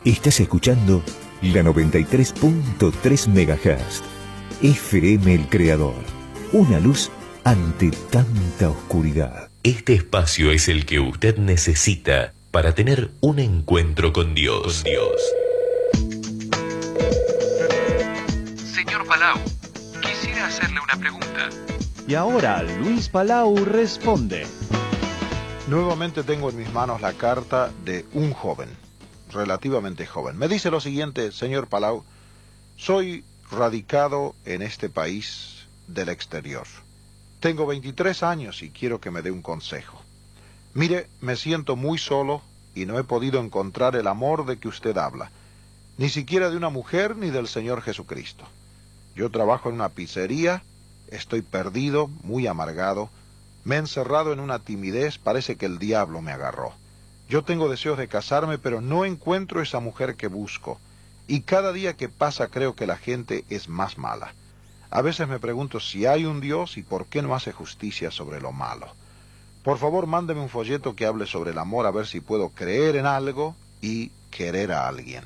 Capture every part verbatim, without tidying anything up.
Estás escuchando la noventa y tres punto tres megahertz. F M El Creador. Una luz ante tanta oscuridad. Este espacio es el que usted necesita para tener un encuentro con Dios. Con Dios. Señor Palau, quisiera hacerle una pregunta. Y ahora Luis Palau responde. Nuevamente tengo en mis manos la carta de un joven, relativamente joven. Me dice lo siguiente, señor Palau: soy radicado en este país del exterior. Tengo veintitrés años y quiero que me dé un consejo. Mire, me siento muy solo y no he podido encontrar el amor de que usted habla, ni siquiera de una mujer ni del Señor Jesucristo. Yo trabajo en una pizzería, estoy perdido, muy amargado, me he encerrado en una timidez, parece que el diablo me agarró. Yo tengo deseos de casarme, pero no encuentro esa mujer que busco, y cada día que pasa creo que la gente es más mala. A veces me pregunto si hay un Dios y por qué no hace justicia sobre lo malo. Por favor, mándeme un folleto que hable sobre el amor, a ver si puedo creer en algo y querer a alguien.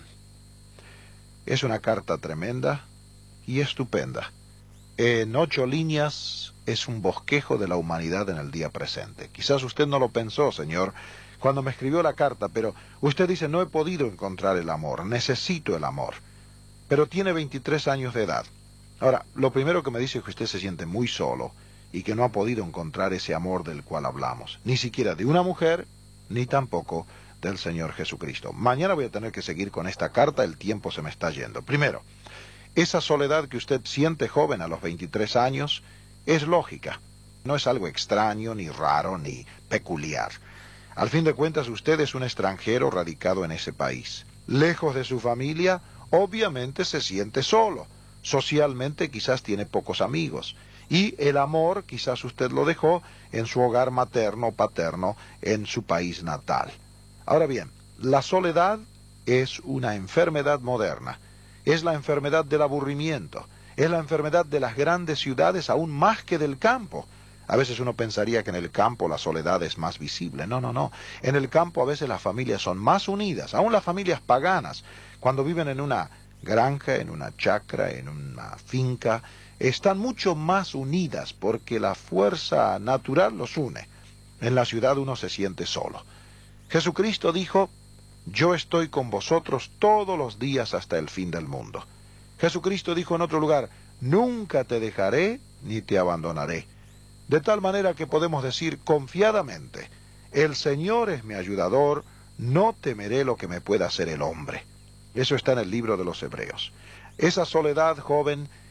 Es una carta tremenda y estupenda. En ocho líneas es un bosquejo de la humanidad en el día presente. Quizás usted no lo pensó, señor, cuando me escribió la carta, pero usted dice: no he podido encontrar el amor, necesito el amor. Pero tiene veintitrés años de edad. Ahora, lo primero que me dice es que usted se siente muy solo y que no ha podido encontrar ese amor del cual hablamos, ni siquiera de una mujer, ni tampoco del Señor Jesucristo. Mañana voy a tener que seguir con esta carta, el tiempo se me está yendo. Primero, esa soledad que usted siente joven a los veintitrés años es lógica. No es algo extraño, ni raro, ni peculiar. Al fin de cuentas, usted es un extranjero radicado en ese país. Lejos de su familia, obviamente se siente solo. Socialmente quizás tiene pocos amigos. Y el amor quizás usted lo dejó en su hogar materno o paterno, en su país natal. Ahora bien, la soledad es una enfermedad moderna. Es la enfermedad del aburrimiento. Es la enfermedad de las grandes ciudades aún más que del campo. A veces uno pensaría que en el campo la soledad es más visible. No, no, no. En el campo a veces las familias son más unidas, aún las familias paganas, cuando viven en una granja, en una chacra, en una finca, están mucho más unidas porque la fuerza natural los une. En la ciudad uno se siente solo. Jesucristo dijo: yo estoy con vosotros todos los días hasta el fin del mundo. Jesucristo dijo en otro lugar: nunca te dejaré ni te abandonaré. De tal manera que podemos decir confiadamente: el Señor es mi ayudador, no temeré lo que me pueda hacer el hombre. Eso está en el libro de los Hebreos. Esa soledad, joven,